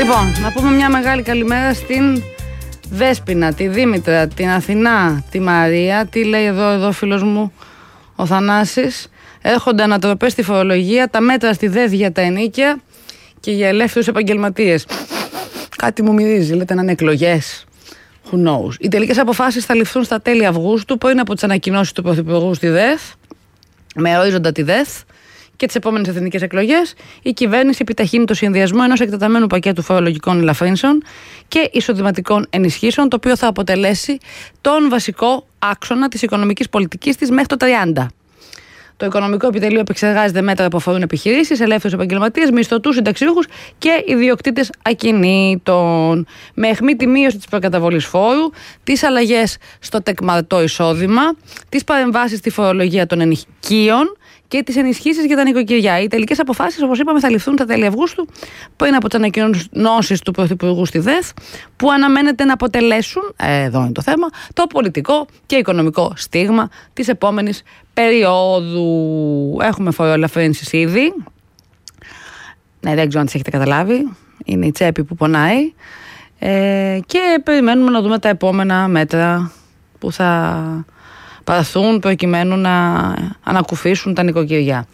Λοιπόν, να πούμε μια μεγάλη καλημέρα στην Δέσποινα, τη Δήμητρα, την Αθηνά, τη Μαρία. Τι λέει εδώ φίλος μου ο Θανάσης? Έρχονται ανατροπές στη φορολογία, τα μέτρα στη ΔΕΘ για τα ενίκια και για ελεύθερους επαγγελματίες. Κάτι μου μυρίζει, λέτε να είναι εκλογές. Who knows. Οι τελικές αποφάσεις θα ληφθούν στα τέλη Αυγούστου, πριν από τις ανακοινώσεις του Πρωθυπουργού στη ΔΕΘ, με ορίζοντα τη ΔΕΘ και τις επόμενες εθνικές εκλογές. Η κυβέρνηση επιταχύνει το συνδυασμό ενός εκτεταμένου πακέτου φορολογικών ελαφρύνσεων και εισοδηματικών ενισχύσεων, το οποίο θα αποτελέσει τον βασικό άξονα της οικονομικής πολιτικής της μέχρι το 30. Το Οικονομικό Επιτελείο επεξεργάζεται μέτρα που αφορούν επιχειρήσεις, ελεύθερους επαγγελματίες, μισθωτούς, συνταξιούχους και ιδιοκτήτες ακινήτων. Με αιχμή τη μείωση της προκαταβολής φόρου, τις αλλαγές στο τεκμαρτό εισόδημα, τις παρεμβάσεις στη φορολογία των ενοικίων και τις ενισχύσεις για τα νοικοκυριά. Οι τελικές αποφάσεις, όπως είπαμε, θα ληφθούν τα τέλη Αυγούστου, πριν από τις ανακοινώσεις του Πρωθυπουργού στη ΔΕΘ, που αναμένεται να αποτελέσουν, εδώ είναι το θέμα, το πολιτικό και οικονομικό στίγμα της επόμενης περίοδου. Έχουμε φοροελαφρύνσεις ήδη. Ναι, δεν ξέρω αν τις έχετε καταλάβει. Είναι η τσέπη που πονάει. Και περιμένουμε να δούμε τα επόμενα μέτρα που θα παραθούν προκειμένου να ανακουφίσουν τα νοικοκυριά.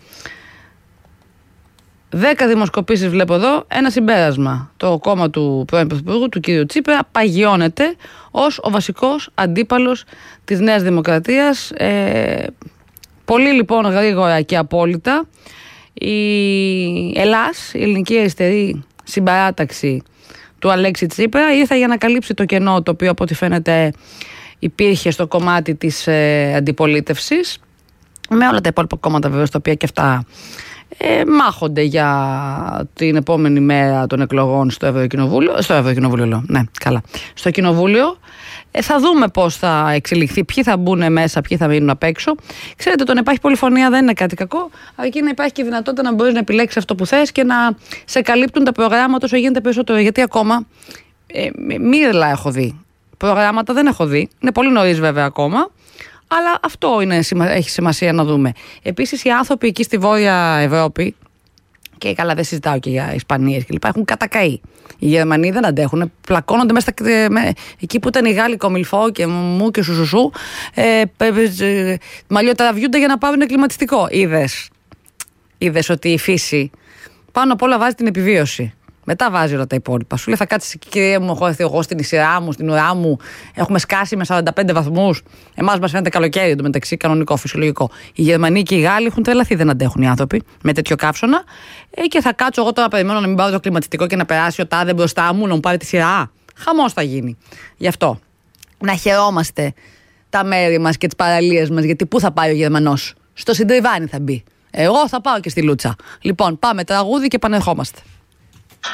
10 δημοσκοπήσεις βλέπω εδώ, ένα συμπέρασμα. Το κόμμα του πρώην Πρωθυπουργού, του κ. Τσίπρα, παγιώνεται ως ο βασικός αντίπαλος της Νέας Δημοκρατίας. Πολύ λοιπόν γρήγορα και απόλυτα η ΕΛΑΣ, η Ελληνική Αριστερή Συμπαράταξη του Αλέξη Τσίπρα, ήρθε για να καλύψει το κενό το οποίο από ό,τι φαίνεται υπήρχε στο κομμάτι της αντιπολίτευσης, με όλα τα υπόλοιπα κόμματα βέβαια, τα οποία και αυτά μάχονται για την επόμενη μέρα των εκλογών στο Ευρωκοινοβούλιο. Στο Κοινοβούλιο. Θα δούμε πώς θα εξελιχθεί, ποιοι θα μπουν μέσα, ποιοι θα μείνουν απ' έξω. Ξέρετε, το να υπάρχει πολυφωνία δεν είναι κάτι κακό, αρκεί να υπάρχει και η δυνατότητα να μπορείς να επιλέξεις αυτό που θες και να σε καλύπτουν τα προγράμματα όσο γίνεται περισσότερο. Γιατί ακόμα μύρλα έχω δει. Προγράμματα δεν έχω δει. Είναι πολύ νωρίς βέβαια ακόμα. Αλλά αυτό έχει σημασία να δούμε. Επίσης, οι άνθρωποι εκεί στη Βόρεια Ευρώπη, και καλά δεν συζητάω και για Ισπανίες κλπ., έχουν κατακαεί. Οι Γερμανοί δεν αντέχουν. Πλακώνονται μέσα εκεί που ήταν οι Γάλλοι κομιλφό και μου και σουσουσού. Μαλλιοτραβιούνται για να πάρουν κλιματιστικό. Είδες ότι η φύση πάνω απ' όλα βάζει την επιβίωση. Μετά βάζει όλα τα υπόλοιπα. Σου λέει θα κάτσεις εκεί, κυρία μου, έχω έρθει εγώ στην σειρά μου, στην ουρά μου. Έχουμε σκάσει με 45 βαθμούς. Εμάς μας φαίνεται καλοκαίρι εντωμεταξύ, κανονικό, φυσιολογικό. Οι Γερμανοί και οι Γάλλοι έχουν τρελαθεί, δεν αντέχουν οι άνθρωποι με τέτοιο καύσωνα. Και θα κάτσω εγώ τώρα, περιμένω να μην πάρω το κλιματιστικό και να περάσει ο τάδε μπροστά μου, να μου πάρει τη σειρά. Χαμός θα γίνει. Γι' αυτό να χαιρόμαστε τα μέρη μας και τις παραλίες μας, γιατί πού θα πάει ο Γερμανός? Στο Συντριβάνι θα μπει. Εγώ θα πάω και στη Λούτσα. Λοιπόν, πάμε τραγούδι και πανερχόμαστε.